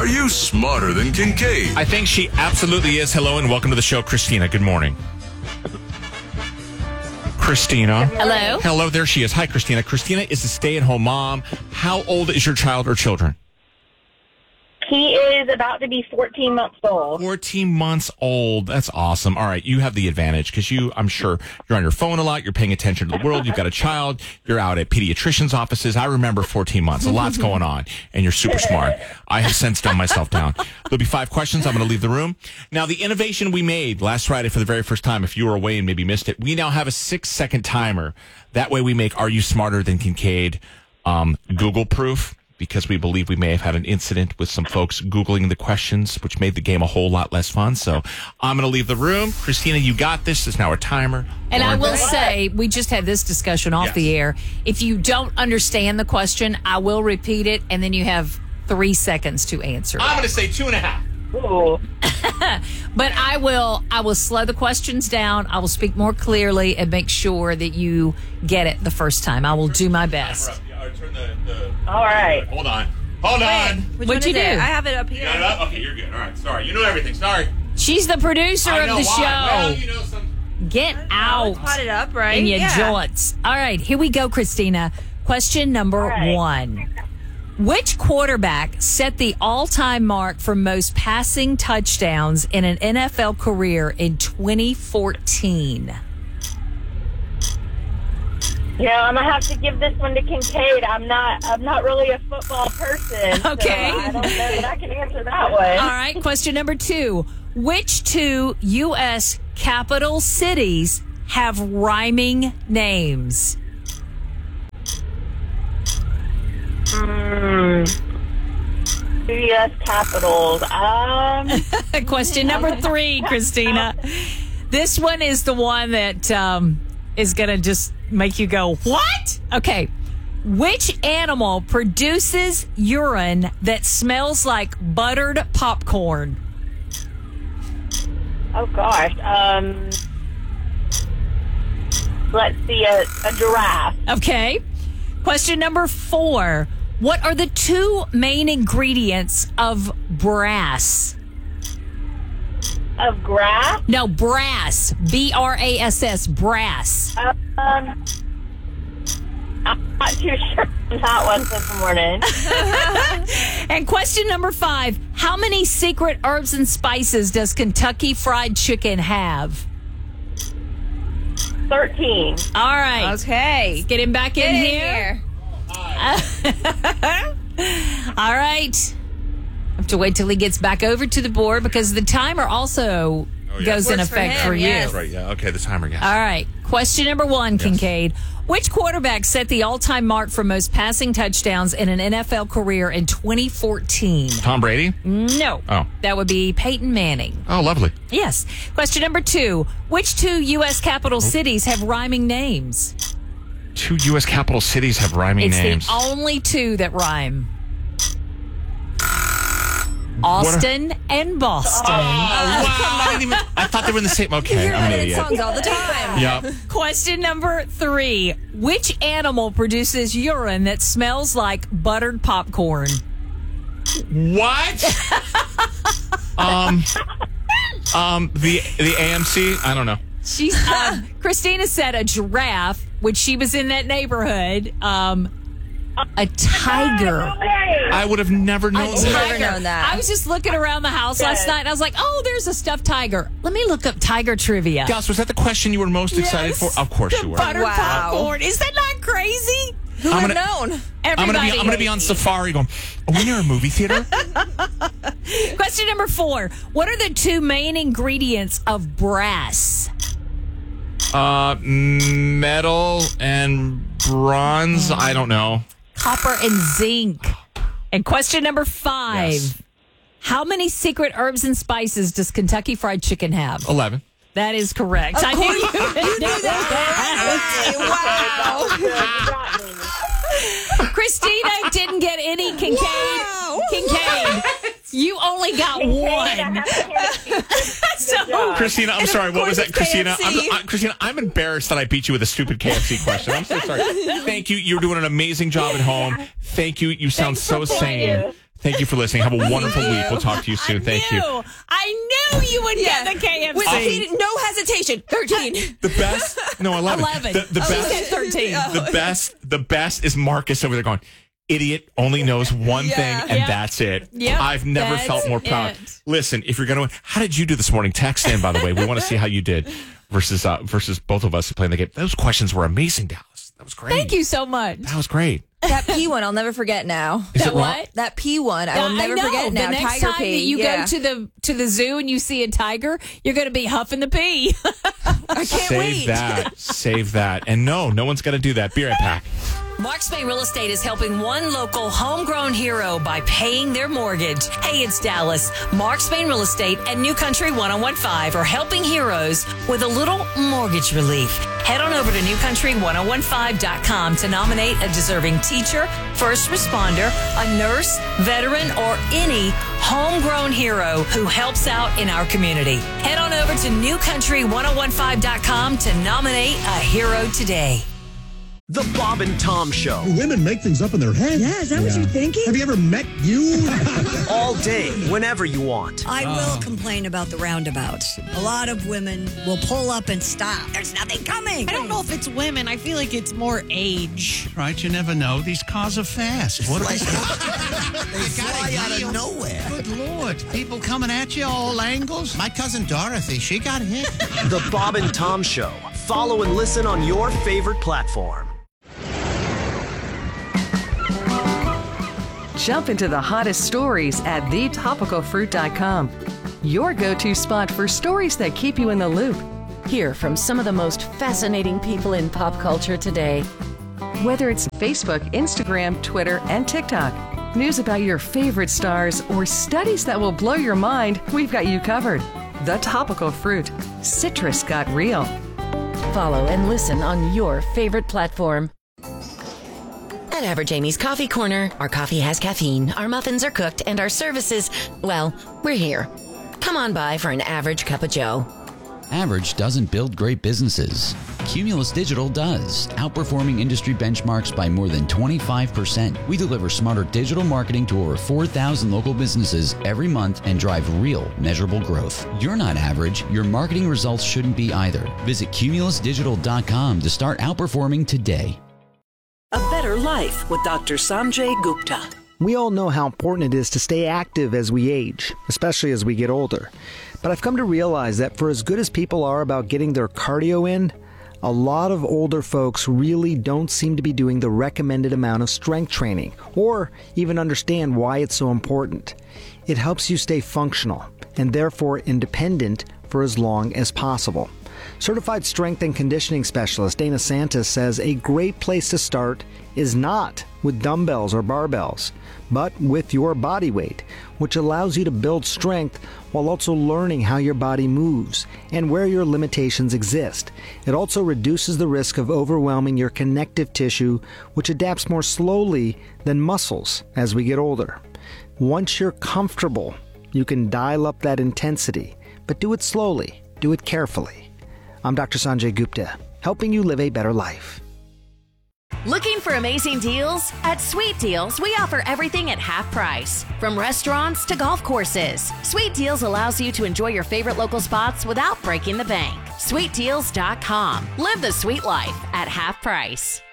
Are you smarter than Kincaid? I think she absolutely is. Hello and welcome to the show, Christina. Good morning. Christina. Hello. Hello, there she is. Hi, Christina. Christina is a stay-at-home mom. How old is your child or children? He is about to be 14 months old. 14 months old. That's awesome. All right, you have the advantage because I'm sure you're on your phone a lot. You're paying attention to the world. You've got a child. You're out at pediatricians' offices. I remember 14 months. A lot's going on, and you're super smart. I have since dumbed myself down. There'll be 5 questions. I'm going to leave the room. Now, the innovation we made last Friday for the very first time, if you were away and maybe missed it, we now have a 6-second timer. That way we make Are You Smarter Than Kincaid Google-proof, because we believe we may have had an incident with some folks Googling the questions, which made the game a whole lot less fun. So I'm going to leave the room. Christina, you got this. There's now a timer. And I will say, we just had this discussion off the air. If you don't understand the question, I will repeat it, and then you have 3 seconds to answer. I'm going to say 2.5. Ooh. But I will slow the questions down. I will speak more clearly and make sure that you get it the first time. I will do my best. All right. Hold on. What'd you do? I have it up You here. got it up? Okay, you're good. All right. Sorry. You know everything. Sorry. She's the producer I of know the why. show. Well, you know some... Get out. Pot it up, right? In your joints. All right, here we go, Christina. Question number 1. Which quarterback set the all-time mark for most passing touchdowns in an NFL career in 2014? Yeah, I'm gonna have to give this one to Kincaid. I'm not really a football person. Okay. So I don't know that I can answer that one. All right, question number 2. Which 2 U.S. capital cities have rhyming names? U.S. capitals. Question number 3, Christina. This one is the one that is going to just make you go, what? Okay. Which animal produces urine that smells like buttered popcorn? Oh gosh. Let's see, a giraffe. Okay. Question number 4. What are the 2 main ingredients of brass? Of grass? No, brass. B-R-A-S-S. Brass. I'm not too sure on that one this morning. And question number 5. How many secret herbs and spices does Kentucky Fried Chicken have? 13. All right. Okay. Get him back in here. All right. I have to wait till he gets back over to the board because the timer also goes in Works for effect him, for you. yes. Right, yeah. Okay, the timer, guys. All right. Question number 1, Kincaid. Which quarterback set the all-time mark for most passing touchdowns in an NFL career in 2014? Tom Brady? No. Oh. That would be Peyton Manning. Oh, lovely. Yes. Question number 2. Which 2 U.S. capital cities have rhyming names? 2 U.S. capital cities have rhyming names. It's the only 2 that rhyme. Austin and Boston. Wow. I thought they were in the same... Okay, I'm an idiot. Songs all the time. Yep. Question number 3. Which animal produces urine that smells like buttered popcorn? What? The AMC? I don't know. She's Christina said a giraffe, which she was in that neighborhood. A tiger. I would have never known that. Never known that. I was just looking around the house last night and I was like, oh, there's a stuffed tiger. Let me look up tiger trivia. Gus, was that the question you were most excited for? Of course you were. Buttered Wow. popcorn. Is that not crazy? Who would have known? I'm gonna be on safari going, are we near a movie theater? Question number 4. What are the 2 main ingredients of brass? Metal and bronze. I don't know. Copper and zinc. And question number 5. Yes. How many secret herbs and spices does Kentucky Fried Chicken have? 11. That is correct. I knew you would know that. Wow. Christina didn't get any. Kincaid. Wow. Kincaid, you only got 1. So, Christina, I'm sorry. What was that, Christina? KFC. Christina, I'm embarrassed that I beat you with a stupid KFC question. I'm so sorry. Thank you. You're doing an amazing job at home. Thank you. You sound so sane. Thank you for listening. Have a wonderful week. We'll talk to you soon. Thank you. I knew you would get the KFC. With no hesitation. 13. The best. No, 11. 11. The best. He said 13. The best is Marcus over there going, idiot only knows one thing, and that's it. Yep, I've never that's felt more proud. it. Listen, if you're going to, how did you do this morning? Text in, by the way. We want to see how you did versus both of us playing the game. Those questions were amazing, Dallas. That was great. Thank you so much. That was great. That P one, I'll never forget now. Is That it wrong? what? That P one, I will never forget now. The next Tiger time P. that you go to the zoo and you see a tiger, you're going to be huffing the pee. I can't Save wait. that. Save that. And no one's going to do that. Be right back. Mark Spain Real Estate is helping one local homegrown hero by paying their mortgage. Hey, it's Dallas. Mark Spain Real Estate and New Country 1015 are helping heroes with a little mortgage relief. Head on over to newcountry1015.com to nominate a deserving teacher, first responder, a nurse, veteran, or any homegrown hero who helps out in our community. Head on over to newcountry1015.com to nominate a hero today. The Bob and Tom Show. Women make things up in their head. Yeah, is that what you're thinking? Have you ever met you? All day, whenever you want. I will complain about the roundabouts. A lot of women will pull up and stop. There's nothing coming. I don't know if it's women. I feel like it's more age. Right, you never know. These cars are fast. What They fly out of nowhere. Good Lord. People coming at you all angles. My cousin Dorothy, she got hit. The Bob and Tom Show. Follow and listen on your favorite platform. Jump into the hottest stories at thetopicalfruit.com. Your go-to spot for stories that keep you in the loop. Hear from some of the most fascinating people in pop culture today. Whether it's Facebook, Instagram, Twitter, and TikTok, news about your favorite stars, or studies that will blow your mind, we've got you covered. The Topical Fruit. Citrus got real. Follow and listen on your favorite platform. At Average Amy's Coffee Corner, our coffee has caffeine, our muffins are cooked, and our services, well, we're here. Come on by for an average cup of joe. Average doesn't build great businesses. Cumulus Digital does, outperforming industry benchmarks by more than 25%. We deliver smarter digital marketing to over 4,000 local businesses every month and drive real, measurable growth. You're not average. Your marketing results shouldn't be either. Visit cumulusdigital.com to start outperforming today. A Better Life with Dr. Sanjay Gupta. We all know how important it is to stay active as we age, especially as we get older. But I've come to realize that for as good as people are about getting their cardio in, a lot of older folks really don't seem to be doing the recommended amount of strength training, or even understand why it's so important. It helps you stay functional, and therefore independent for as long as possible. Certified strength and conditioning specialist Dana Santis says a great place to start is not with dumbbells or barbells, but with your body weight, which allows you to build strength while also learning how your body moves and where your limitations exist. It also reduces the risk of overwhelming your connective tissue, which adapts more slowly than muscles as we get older. Once you're comfortable, you can dial up that intensity, but do it slowly, do it carefully. I'm Dr. Sanjay Gupta, helping you live a better life. Looking for amazing deals? At Sweet Deals, we offer everything at half price. From restaurants to golf courses, Sweet Deals allows you to enjoy your favorite local spots without breaking the bank. SweetDeals.com. Live the sweet life at half price.